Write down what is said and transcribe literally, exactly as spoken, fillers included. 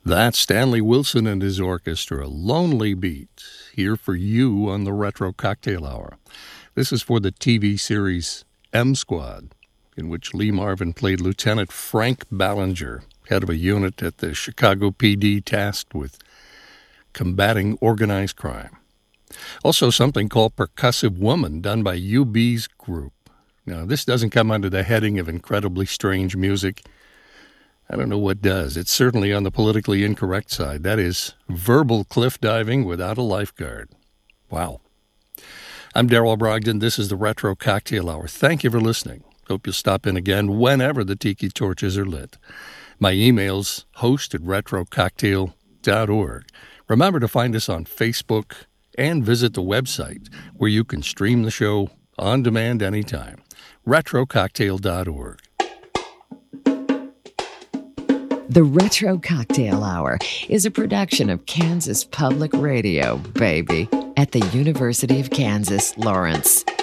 That's Stanley Wilson and his orchestra, Lonely Beat, here for you on the Retro Cocktail Hour. This is for the T V series M Squad, in which Lee Marvin played Lieutenant Frank Ballinger, head of a unit at the Chicago P D tasked with combating organized crime. Also something called Percussive Woman, done by U B's group. Now, this doesn't come under the heading of incredibly strange music. I don't know what does. It's certainly on the politically incorrect side. That is verbal cliff diving without a lifeguard. Wow. I'm Darrell Brogdon. This is the Retro Cocktail Hour. Thank you for listening. Hope you'll stop in again whenever the tiki torches are lit. My email's host at retro cocktail dot org. Remember to find us on Facebook and visit the website where you can stream the show on demand anytime. retro cocktail dot org. The Retro Cocktail Hour is a production of Kansas Public Radio, baby, at the University of Kansas, Lawrence.